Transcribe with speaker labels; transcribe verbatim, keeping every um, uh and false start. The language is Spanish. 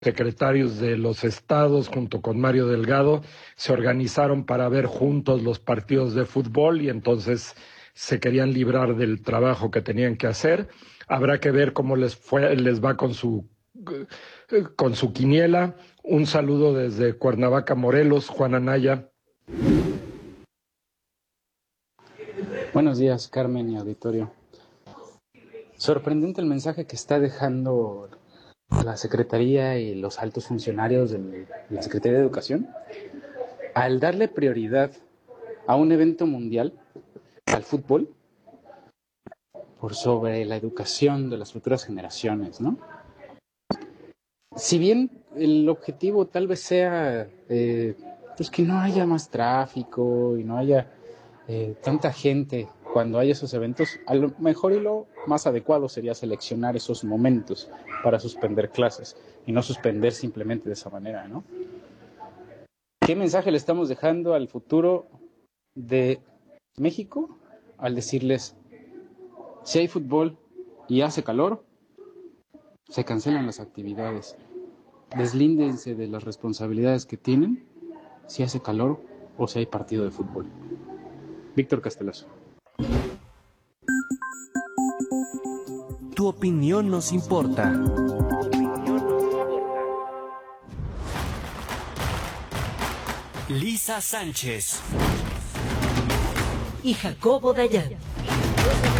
Speaker 1: secretarios de los estados, junto con Mario Delgado, se organizaron para ver juntos los partidos de fútbol y entonces se querían librar del trabajo que tenían que hacer. Habrá que ver cómo les fue, les va con su con su quiniela. Un saludo desde Cuernavaca, Morelos, Juan Anaya.
Speaker 2: Buenos días, Carmen y auditorio. Sorprendente el mensaje que está dejando la Secretaría y los altos funcionarios de la Secretaría de Educación al darle prioridad a un evento mundial, al fútbol, por sobre la educación de las futuras generaciones, ¿no? Si bien el objetivo tal vez sea eh, pues que no haya más tráfico y no haya eh, tanta gente cuando hay esos eventos, a lo mejor y lo más adecuado sería seleccionar esos momentos para suspender clases y no suspender simplemente de esa manera, ¿no? ¿Qué mensaje le estamos dejando al futuro de México al decirles, si hay fútbol y hace calor, se cancelan las actividades? Deslíndense de las responsabilidades que tienen si hace calor o si hay partido de fútbol. Víctor Castelazo.
Speaker 3: Tu opinión nos importa. Lisa Sánchez
Speaker 4: y Jacobo Dayan.